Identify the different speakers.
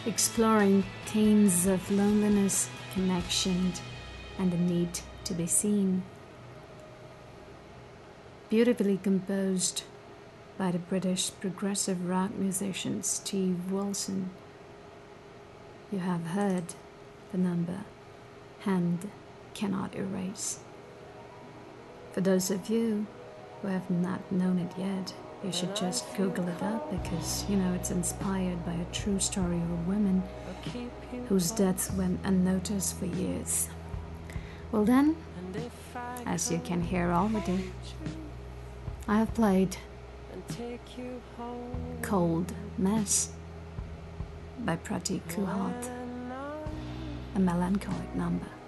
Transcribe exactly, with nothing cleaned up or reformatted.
Speaker 1: exploring themes of loneliness, connection, and the need to be seen. Beautifully composed by the British progressive rock musician Steve Wilson. You have heard the number Hand Cannot Erase. For those of you who have not known it yet, you should just Google it up because, you know, it's inspired by a true story of a woman whose death went unnoticed for years. Well then, as you can hear already, I have played Cold Mess by Pratik Kuhat, a melancholic number.